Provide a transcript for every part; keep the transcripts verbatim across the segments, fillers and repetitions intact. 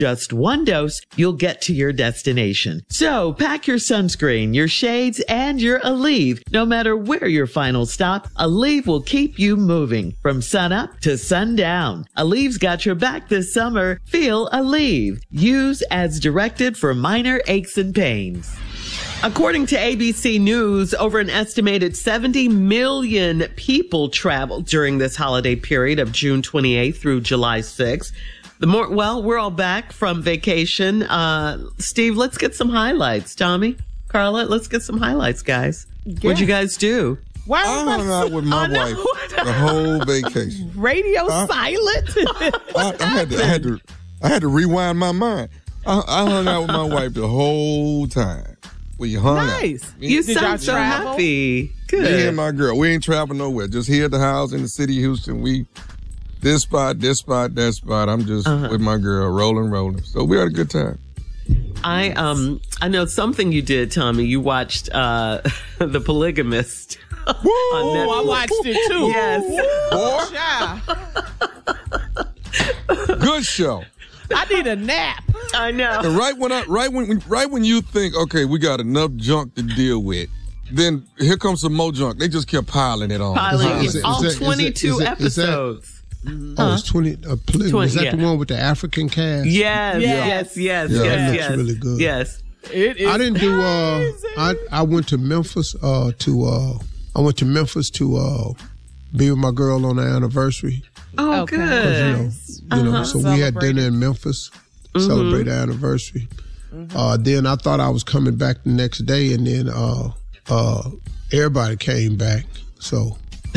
Just one dose, you'll get to your destination. So pack your sunscreen, your shades, and your Aleve. No matter where your final stop, Aleve will keep you moving from sunup to sundown. Aleve's got your back this summer. Feel Aleve. Use as directed for minor aches and pains. According to A B C News, over an estimated seventy million people traveled during this holiday period of June twenty-eighth through July sixth. The more, well, we're all back from vacation. Uh, Steve, let's get some highlights. Tommy, Carla, let's get some highlights, guys. Yeah. What'd you guys do? Why I hung out with my wife the whole vacation. Radio I, silent. I, I had to, I had to, I had to rewind my mind. I, I hung out with my wife the whole time. We hung nice. out. You Did sound so travel? happy. Good. Me and my girl, we ain't traveling nowhere. Just here at the house in the city of Houston. We. This spot, this spot, that spot. I'm just uh-huh. with my girl, rolling, rolling. So we had a good time. I um I know something you did, Tommy. You watched uh, The Polygamist. Woo! I watched it too. Yes. Boy. Good show. I need a nap. I know. And right when I, right when, right when you think, okay, we got enough junk to deal with. Then here comes some more junk. They just kept piling it on. Piling is it, all is that, twenty-two is it, is that, episodes. Is that, Mm-hmm. Oh, it's twenty. Uh, twenty is that yeah. the one with the African cast? Yes, yes, yes, yes, yeah, yes. That yes. looks really good. Yes, it is. I didn't do. Uh, I I went to Memphis. Uh, to uh, I went to Memphis to uh, be with my girl on the anniversary. Oh, okay. good. You know, you know. Uh-huh. So we had dinner in Memphis, mm-hmm. celebrate our anniversary. Mm-hmm. Uh, then I thought I was coming back the next day, and then uh, uh, everybody came back. So.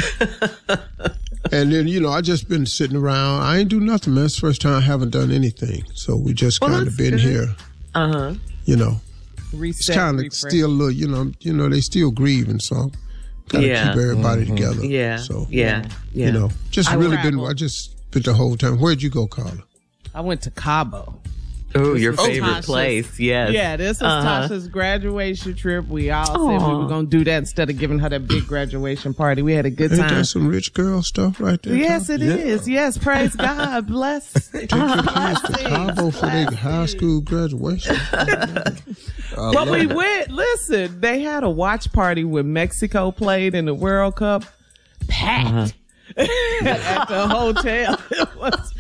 And then, you know, I just been sitting around. I ain't do nothing, man. It's the first time I haven't done anything. So we just well, kind of been good. here. Uh-huh. You know. Reset, it's kind of still a little, you know, you know, they still grieving, so gotta yeah. keep everybody mm-hmm. together. Yeah. So yeah. yeah. You know, just I really traveled. been, I just spent the whole time. Where'd you go, Carla? I went to Cabo. Oh, your favorite Tasha's, place, yes. Yeah, this was uh-huh. Tasha's graduation trip. We all Aww. said we were going to do that instead of giving her that big graduation party. We had a good time. Ain't that some rich girl stuff right there? Yes, Tom? it yeah. is. Yes, praise God. Bless. Take your kids to Cabo for their high school graduation. But we it. went, listen, they had a watch party when Mexico played in the World Cup. Packed. Uh-huh. At the hotel. It was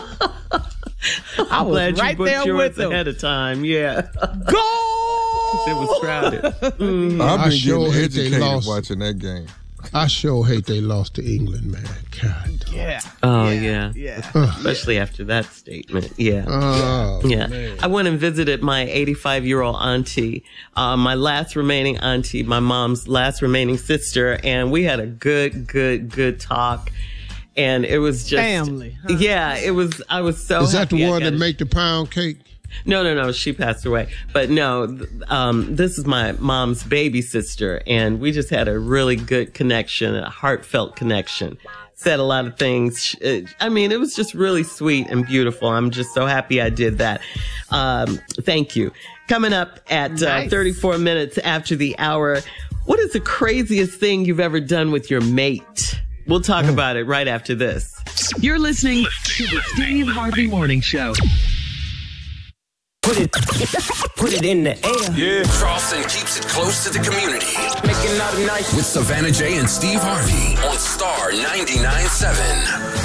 I I'm was glad right you booked there yours with them. ahead of time. Yeah. Go! It was crowded. Mm. I've been I sure getting hate they educated lost. watching that game. I sure hate they lost to England, man. God. Yeah. Oh, yeah. Yeah. yeah. Especially after that statement. Yeah. Oh, yeah. Man. I went and visited my eighty-five-year-old auntie, uh, my last remaining auntie, my mom's last remaining sister, and we had a good, good, good talk. And it was just family. Huh? Yeah, it was. I was so. Is that happy the one that make the pound cake? No, no, no. She passed away. But no, um, this is my mom's baby sister, and we just had a really good connection, a heartfelt connection. Said a lot of things. I mean, it was just really sweet and beautiful. I'm just so happy I did that. Um, thank you. Coming up at uh, nice. thirty-four minutes after the hour, what is the craziest thing you've ever done with your mate? We'll talk about it right after this. You're listening to the Steve Harvey Morning Show. Put it, put it in the air. Yeah. Charleston keeps it close to the community. Making love nice. With Savannah J and Steve Harvey on Star ninety-nine point seven.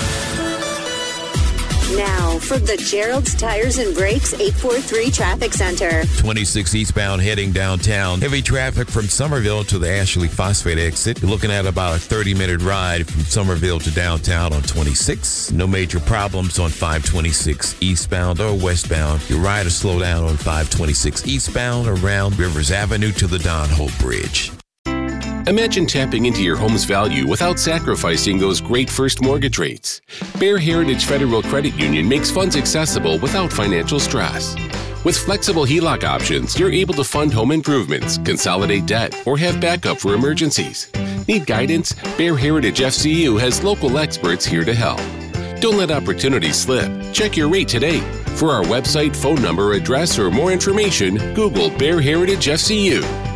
Now, from the Gerald's Tires and Brakes eight four three Traffic Center. twenty-six eastbound heading downtown. Heavy traffic from Somerville to the Ashley Phosphate exit. You're looking at about a thirty-minute ride from Somerville to downtown on twenty-six. No major problems on five twenty-six eastbound or westbound. Your ride will slow down on five twenty-six eastbound around Rivers Avenue to the Don Hope Bridge. Imagine tapping into your home's value without sacrificing those great first mortgage rates. Bear Heritage Federal Credit Union makes funds accessible without financial stress. With flexible H E L O C options, you're able to fund home improvements, consolidate debt, or have backup for emergencies. Need guidance? Bear Heritage F C U has local experts here to help. Don't let opportunities slip. Check your rate today. For our website, phone number, address, or more information, Google Bear Heritage F C U.